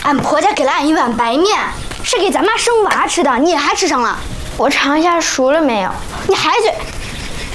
俺婆家给了俺一碗白面，是给咱妈生娃吃的，你还吃上了？ 我尝一下熟了没有？ 你还去？